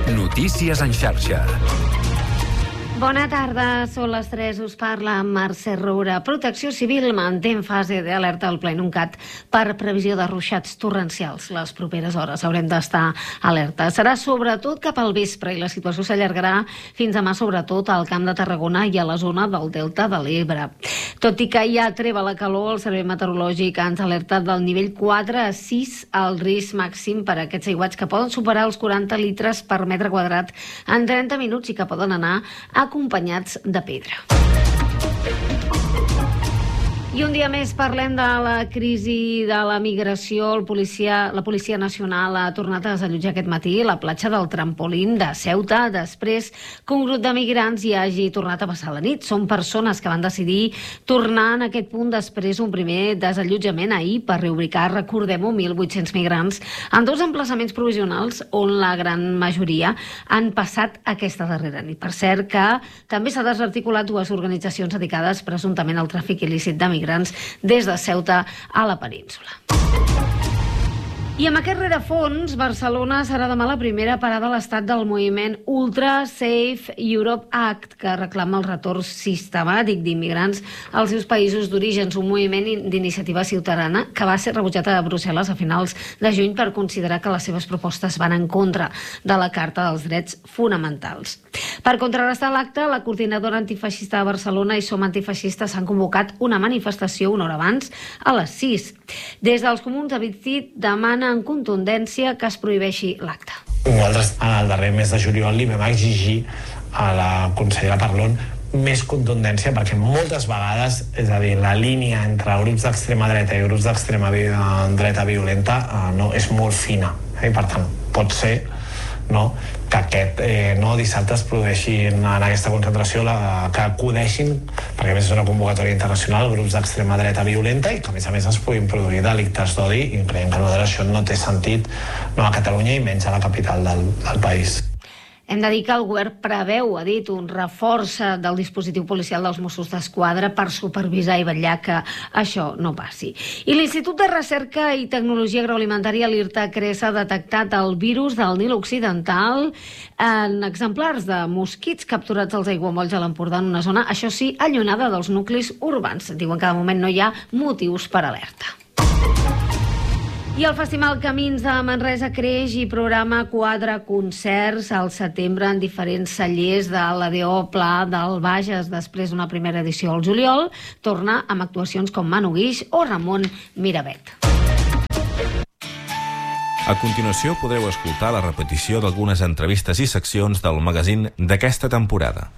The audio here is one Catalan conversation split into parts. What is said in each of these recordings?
Notícies en xarxa. Bona tarda, són les 3, us parla Mercè Roura. Protecció Civil manté en fase d'alerta al Pleinuncat per previsió de ruixats torrencials. Les properes hores haurem d'estar alerta. Serà sobretot cap al vespre i la situació s'allargarà fins demà, sobretot al Camp de Tarragona i a la zona del Delta de l'Ebre. Tot i que ja treva la calor, el Servei Meteorològic ens alerta del nivell 4 a 6 al risc màxim per a aquests aiguats que poden superar els 40 litres per metre quadrat en 30 minuts i que poden anar acompanyats de pedra. I un dia més parlem de la crisi de la migració. La Policia Nacional ha tornat a desallotjar aquest matí la platja del Trampolín de Ceuta després que un grup de migrants hi hagi tornat a passar la nit. Són persones que van decidir tornar en aquest punt després d'un primer desallotjament ahir per reubicar, recordem-ho, 1.800 migrants en 2 emplaçaments provisionals on la gran majoria han passat aquesta darrera nit. Per cert que també s'ha desarticulat 2 organitzacions dedicades presumptament al tràfic il·lícit de migrants des de Ceuta a la península. I amb aquest rerefons, Barcelona serà demà la primera parada a l'estat del moviment Ultra Safe Europe Act, que reclama el retorn sistemàtic d'immigrants als seus països d'origen, un moviment d'iniciativa ciutadana que va ser rebutjat a Brussel·les a finals de juny per considerar que les seves propostes van en contra de la Carta dels Drets Fonamentals. Per contrarrestar l'acte, la coordinadora antifeixista de Barcelona i Som Antifeixistes han convocat una manifestació una hora abans, a les 6. Des dels comuns, David Cid demana en contundència que es prohibeixi l'acte. Nosaltres, el darrer mes de juliol, li vam exigir a la consellera Parlon més contundència, perquè moltes vegades, és a dir, la línia entre grups d'extrema dreta i grups d'extrema dreta violenta no, és molt fina. I per tant, pot ser que aquest dissabte es produeixin en aquesta concentració, que acudeixin, perquè a més és una convocatòria internacional, grups d'extrema dreta violenta i que a més es puguin produir delictes d'odi, i creiem que això no té sentit a Catalunya i menys a la capital del país. Hem de dir que el govern preveu, ha dit, un reforç del dispositiu policial dels Mossos d'Esquadra per supervisar i vetllar que això no passi. I l'Institut de Recerca i Tecnologia Agroalimentària, l'IRTA-CRES, ha detectat el virus del Nil Occidental en exemplars de mosquits capturats als aiguamolls a l'Empordà, en una zona, això sí, allunyada dels nuclis urbans. Diuen que de moment no hi ha motius per alerta. I el Festival Camins de Manresa creix i programa 4 concerts al setembre en diferents cellers de l'ADO Pla del Bages. Després d'una primera edició al juliol, torna amb actuacions com Manu Guix o Ramon Miravet. A continuació podreu escoltar la repetició d'algunes entrevistes i seccions del magazín d'aquesta temporada.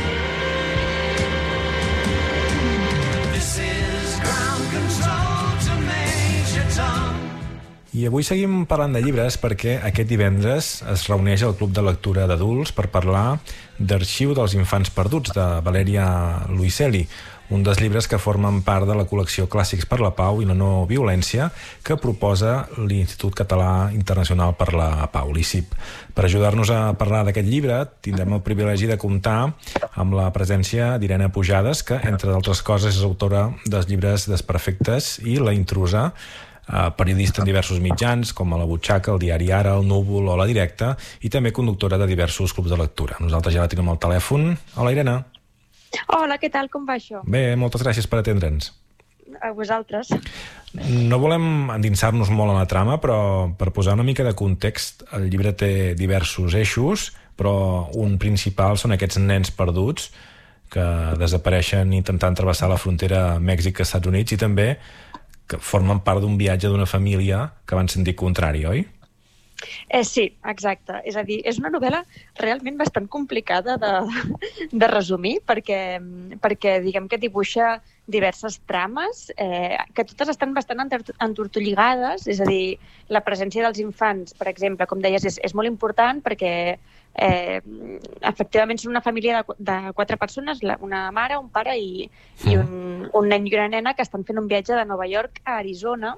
I avui seguim parlant de llibres perquè aquest divendres es reuneix el Club de Lectura d'Adults per parlar d'Arxiu dels Infants Perduts, de Valèria Luiselli, un dels llibres que formen part de la col·lecció Clàssics per la Pau i la No Violència que proposa l'Institut Català Internacional per la Pau, l'ICIP. Per ajudar-nos a parlar d'aquest llibre tindrem el privilegi de comptar amb la presència d'Irene Pujades, que, entre d'altres coses, és autora dels llibres Desperfectes i La Intrusa, periodista en diversos mitjans, com a La Butxaca, el diari Ara, el Núvol o La Directa, i també conductora de diversos clubs de lectura. Nosaltres ja la tenim al telèfon. Hola, Irene. Hola, què tal? Com va això? Bé, moltes gràcies per atendre'ns. A vosaltres. No volem endinsar-nos molt en la trama, però per posar una mica de context, el llibre té diversos eixos, però un principal són aquests nens perduts que desapareixen intentant travessar la frontera Mèxic-Estats Units i també que formen part d'un viatge d'una família que van sentir contrari, oi? Sí, exacte. És a dir, és una novel·la realment bastant complicada de resumir perquè diguem que dibuixa diverses trames que totes estan bastant entortolligades, és a dir, la presència dels infants, per exemple, com deies, és molt important perquè efectivament són una família de 4 persones, una mare, un pare i un nen i una nena que estan fent un viatge de Nova York a Arizona,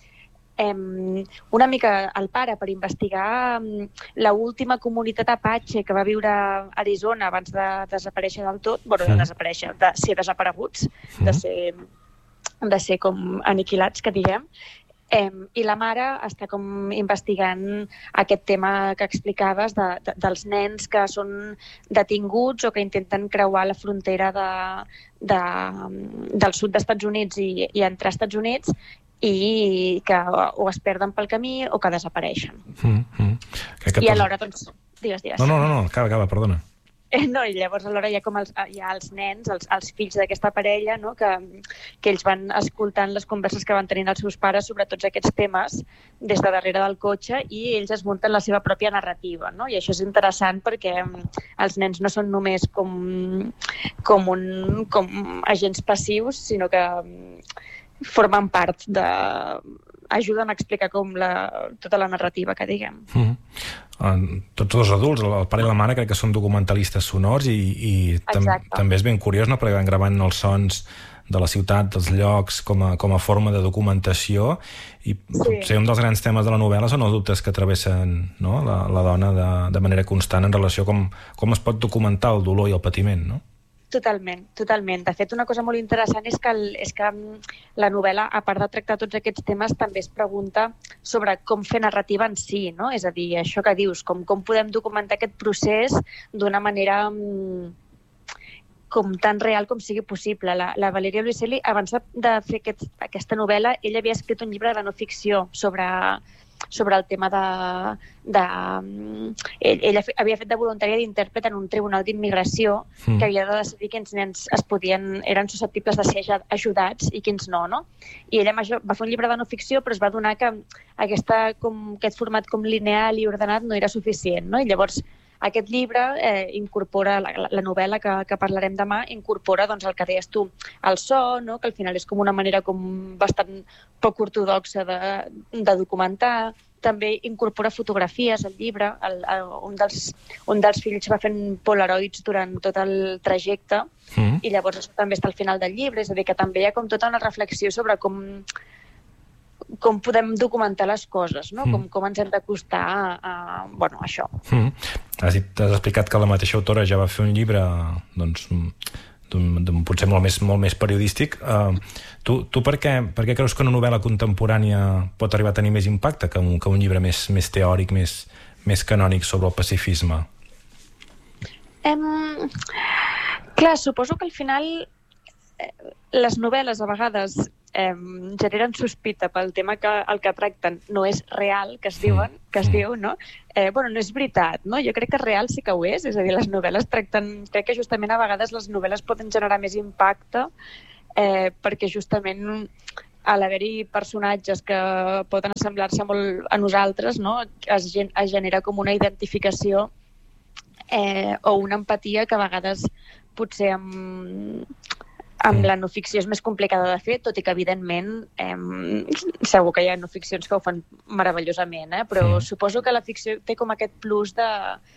una mica el pare per investigar l'última comunitat Apache que va viure a Arizona abans de desaparèixer del tot, de desaparèixer, de ser desapareguts, de ser com aniquilats, que diguem. I la mare està com investigant aquest tema que explicaves dels nens que són detinguts o que intenten creuar la frontera del sud dels Estats Units i entrar als Estats Units i que o es perden pel camí o que desapareixen. I alhora, doncs... Digues. No, acaba, perdona. No, i llavors alhora hi ha els nens, els fills d'aquesta parella, no? que ells van escoltant les converses que van tenint els seus pares sobre tots aquests temes des de darrere del cotxe i ells es munten la seva pròpia narrativa, no? I això és interessant perquè els nens no són només com agents passius, sinó que formen part ajuden a explicar tota la narrativa que diguem. Tots dos adults, el pare i la mare, crec que són documentalistes sonors i també és ben curiós, no?, perquè van gravant els sons de la ciutat, dels llocs, com a forma de documentació, i potser un dels grans temes de la novel·la són els dubtes que travessen, no?, la dona de manera constant en relació a com es pot documentar el dolor i el patiment, no? Totalment. De fet, una cosa molt interessant és que la novel·la, a part de tractar tots aquests temes, també es pregunta sobre com fer narrativa en si, no? És a dir, això que dius, com podem documentar aquest procés d'una manera com tan real com sigui possible. La Valeria Luiselli, abans de fer aquesta novel·la, ella havia escrit un llibre de no ficció sobre el tema ella havia fet de voluntària d'intèrpret en un tribunal d'immigració que havia de decidir quins nens eren susceptibles de ser ajudats i quins no? I ella va fer un llibre de no ficció, però es va adonar que aquest format com lineal i ordenat no era suficient, no? I llavors aquest llibre incorpora, la novel·la que parlarem demà, incorpora doncs, el que deies tu, el so, no? Que al final és com una manera com bastant poc ortodoxa de documentar. També incorpora fotografies al llibre. Un dels fills va fent polaroids durant tot el trajecte i llavors això també està al final del llibre. És a dir, que també hi ha com tota una reflexió sobre com podem documentar les coses, no? Com ens hem d'acostar a això. Has explicat que la mateixa autora ja va fer un llibre potser molt més periodístic. Tu per què creus que una novel·la contemporània pot arribar a tenir més impacte que un llibre més teòric, més canònic sobre el pacifisme? Clar, suposo que al final les novel·les a vegades generen sospita pel tema que el que tracten no és real, que es diu, no? No és veritat, no? Jo crec que real sí que ho és a dir, les novel·les tracten... Crec que justament a vegades les novel·les poden generar més impacte perquè justament a l'haver-hi personatges que poden assemblar-se molt a nosaltres, no? Es genera com una identificació o una empatia que a vegades potser amb la no ficció és més complicada de fer, tot i que, evidentment, segur que hi ha no ficcions que ho fan meravellosament, però suposo que la ficció té com aquest plus de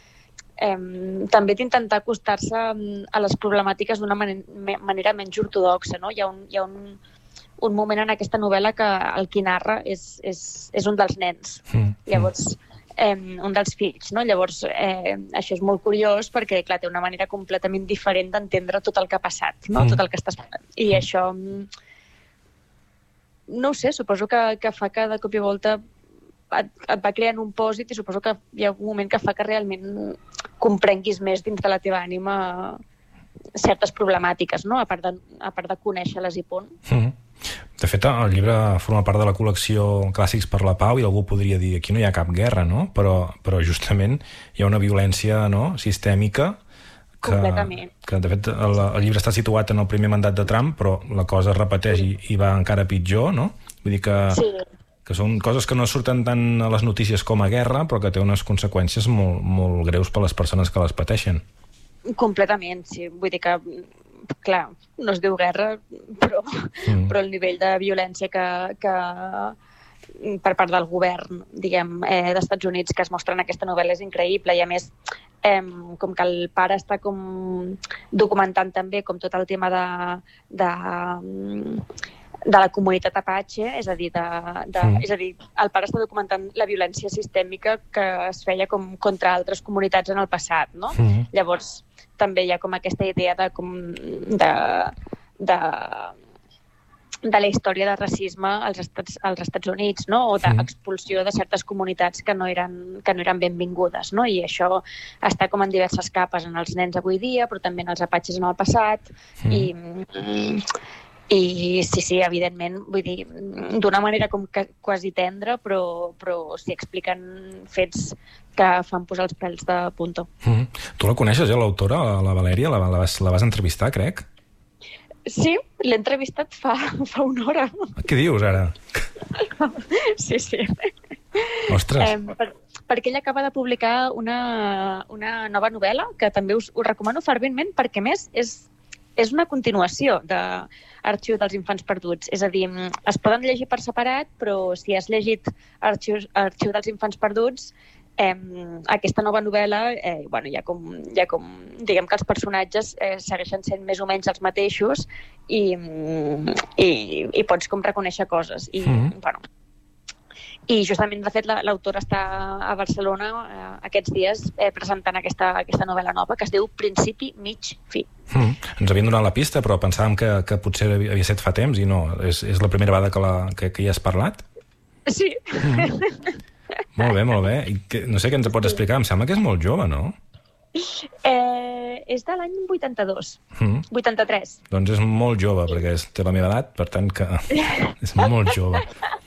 també d'intentar acostar-se a les problemàtiques d'una manera menys ortodoxa, no? Hi ha un moment en aquesta novel·la que el qui narra és un dels nens. Llavors, un dels fills, no? Llavors, això és molt curiós perquè, clar, té una manera completament diferent d'entendre tot el que ha passat, no? Tot el que estàs... I això, no ho sé, suposo que fa que de cop i volta et va creant un pòsit i suposo que hi ha un moment que fa que realment comprenguis més dins de la teva ànima certes problemàtiques, no? A part de conèixer-les i punt. De fet, el llibre forma part de la col·lecció Clàssics per la Pau i algú podria dir aquí no hi ha cap guerra, no? Però justament hi ha una violència, no?, sistèmica que, de fet, el llibre està situat en el primer mandat de Trump, però la cosa es repeteix i va encara pitjor, no? Vull dir que són coses que no surten tant a les notícies com a guerra, però que té unes conseqüències molt, molt greus per a les persones que les pateixen. Completament, sí. Vull dir que, clar, no es diu guerra, però el nivell de violència que per part del govern, diguem, d'Estats Units que es mostra en aquesta novel·la és increïble i, a més, com que el pare està com documentant també com tot el tema de la comunitat Apache, és a dir, el pare està documentant la violència sistèmica que es feia com contra altres comunitats en el passat, no? Llavors, també hi ha com aquesta idea de la història de racisme als Estats Units, no? O d'expulsió de certes comunitats que no eren benvingudes, no? I això està com en diverses capes en els nens avui dia, però també en els apatxes en el passat, i sí, evidentment, vull dir, d'una manera com quasi tendra, però s'hi expliquen fets que fan posar els pèls de punta. Tu la coneixes, l'autora, la Valèria? La vas entrevistar, crec? Sí, l'he entrevistat fa una hora. Què dius, ara? Sí. Ostres. Perquè ella acaba de publicar una nova novel·la, que també us recomano ferventment, perquè, a més, és una continuació d'Arxiu dels infants perduts. És a dir, es poden llegir per separat, però si has llegit Arxiu dels infants perduts, aquesta nova novel·la, hi ha com, diguem que els personatges segueixen sent més o menys els mateixos i pots com reconèixer coses. I justament, de fet, l'autora està a Barcelona aquests dies presentant aquesta novel·la nova que es diu Principi, mig, fi. Ens havien donat la pista, però pensàvem que potser havia estat fa temps i no. És la primera vegada que hi has parlat? Sí. Molt bé. I no sé què ens pots explicar. Em sembla que és molt jove, no? És de l'any 82. 83. Doncs és molt jove, perquè té la meva edat, per tant que és molt jove.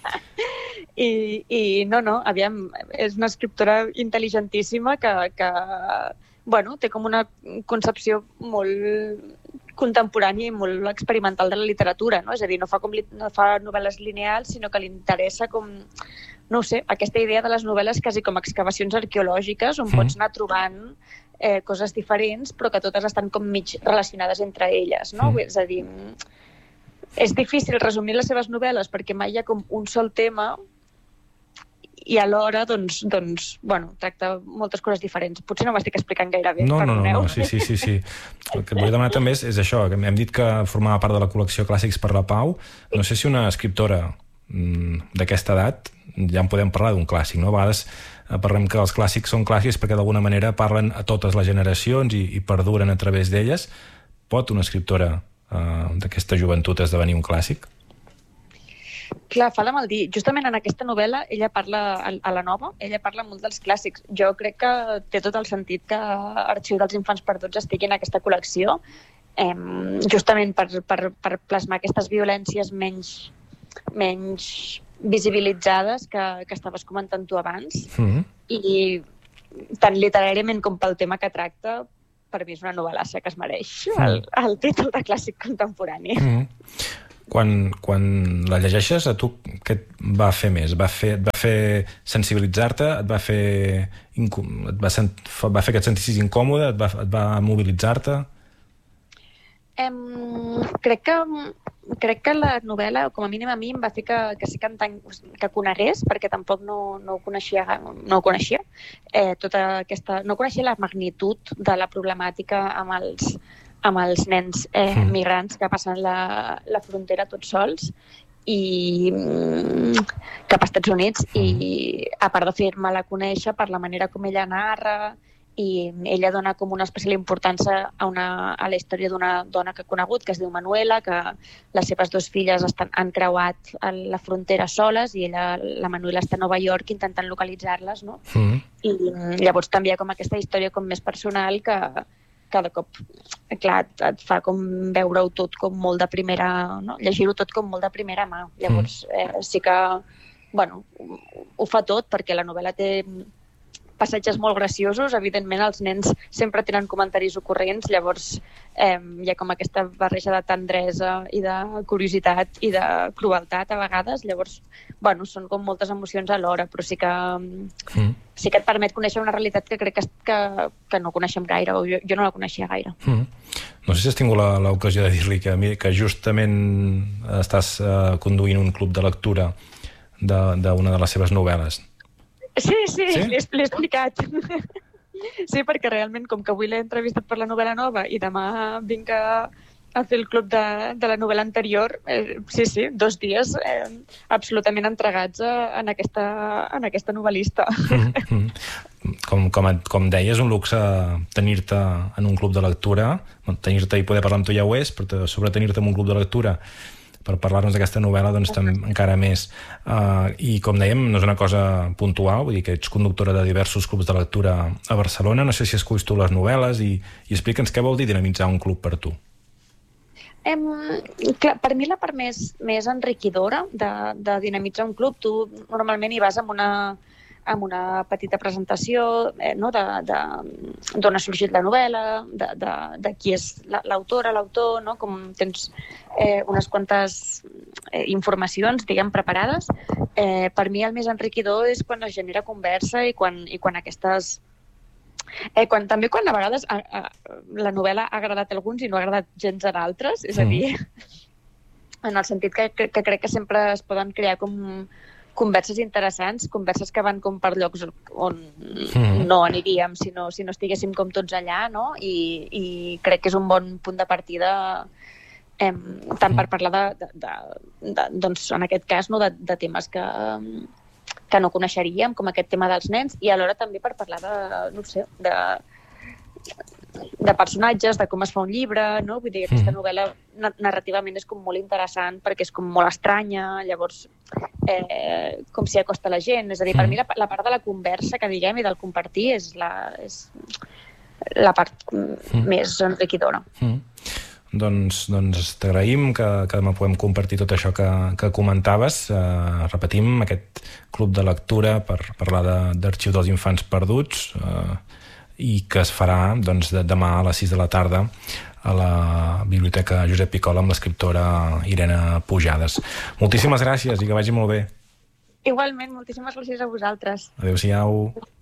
I no, aviam, és una escriptora intel·ligentíssima que té com una concepció molt contemporània i molt experimental de la literatura, no? És a dir, no fa novel·les lineals, sinó que li interessa com, no ho sé, aquesta idea de les novel·les quasi com excavacions arqueològiques on pots anar trobant coses diferents, però que totes estan com mig relacionades entre elles, no? És a dir, és difícil resumir les seves novel·les perquè mai hi ha com un sol tema i alhora, tracta moltes coses diferents. Potser no m'estic explicant gaire bé, perdoneu. No, sí. El que et volia demanar també és això, que hem dit que formava part de la col·lecció Clàssics per la Pau. No sé si una escriptora d'aquesta edat, ja en podem parlar d'un clàssic, no? A vegades parlem que els clàssics són clàssics perquè d'alguna manera parlen a totes les generacions i perduren a través d'elles. Pot una escriptora d'aquesta joventut esdevenir un clàssic? Clar, fa de mal dir. Justament en aquesta novel·la, ella parla, a la nova, ella parla molt dels clàssics. Jo crec que té tot el sentit que Arxiu dels infants perduts estigui en aquesta col·lecció, justament per plasmar aquestes violències menys visibilitzades que estaves comentant tu abans. I tant literàriament com pel tema que tracta, per mi és una novel·lassa que es mereix el títol de clàssic contemporani. Quan la llegeixes, a tu què et va fer més? Et va fer sensibilitzar-te? Et va fer que et sentissis incòmode? Et va mobilitzar-te? Crec que la novel·la, com a mínim a mi, em va fer que sí que conegués, perquè tampoc no ho coneixia. No coneixia la magnitud de la problemàtica amb els nens migrants que passen la frontera tots sols i cap als Estats Units, i a part de fer-me-la conèixer per la manera com ella narra, i ella dona com una especial importància a la història d'una dona que ha conegut, que es diu Manuela, que les seves 2 filles han creuat la frontera soles i la Manuela està a Nova York intentant localitzar-les, no? I llavors també hi ha com aquesta història com més personal que cada cop, clar, et fa com veure-ho tot com molt de primera, no? Llegir-ho tot com molt de primera mà. Llavors, sí que, ho fa tot, perquè la novel·la té passatges molt graciosos. Evidentment, els nens sempre tenen comentaris ocorrents, llavors hi ha com aquesta barreja de tendresa i de curiositat i de crueltat a vegades. Llavors, són com moltes emocions alhora, però sí que et permet conèixer una realitat que crec que no coneixem gaire, o jo no la coneixia gaire. No sé si has tingut l'ocasió de dir-li que justament estàs conduint un club de lectura d'una de les seves novel·les. Sí, l'he explicat. Sí, perquè realment, com que avui l'he entrevistat per la novel·la nova i demà vinc a fer el club de la novel·la anterior, sí, 2 dies absolutament entregats en aquesta novel·lista. Com deies, un luxe tenir-te en un club de lectura, tenir-te i poder parlar amb tu ja ho és, però sobre tenir-te en un club de lectura per parlar-nos d'aquesta novel·la, doncs encara més. I com dèiem, no és una cosa puntual, vull dir que ets conductora de diversos clubs de lectura a Barcelona. No sé si esculls tu les novel·les i explica'ns què vol dir dinamitzar un club per tu. Clar, per mi la part més enriquidora de dinamitzar un club, tu normalment hi vas amb una petita presentació d'on ha sorgit la novel·la, de qui és l'autora, l'autor, no? Com tens unes quantes informacions, diguem, preparades. Per mi el més enriquidor és quan es genera conversa i quan aquestes... També quan a vegades la novel·la ha agradat a alguns i no ha agradat gens a d'altres, és a dir, en el sentit que crec que sempre es poden crear com converses interessants, converses que van com per llocs on no aniríem si no estiguéssim com tots allà, no? I crec que és un bon punt de partida tant per parlar doncs, en aquest cas, no, de temes que no coneixeríem, com aquest tema dels nens, i alhora també per parlar de personatges, de com es fa un llibre, no? Vull dir que aquesta novel·la narrativament és com molt interessant perquè és com molt estranya, llavors com s'hi acosta la gent. És a dir, per mi la part de la conversa que diguem i del compartir és la part més enriquidora. Doncs t'agraïm que demà podem compartir tot això que comentaves. Repetim, aquest club de lectura per parlar d'Arxiu dels Infants Perduts i que es farà demà a les 6 de la tarda a la Biblioteca Josep Picola amb l'escriptora Irene Pujades. Moltíssimes gràcies i que vagi molt bé. Igualment, moltíssimes gràcies a vosaltres. Adéu-siau.